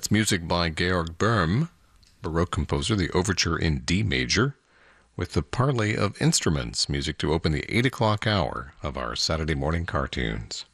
That's music by Georg Böhm, Baroque composer, the Overture in D major, with the Parley of Instruments, music to open the 8 o'clock hour of our Saturday morning cartoons.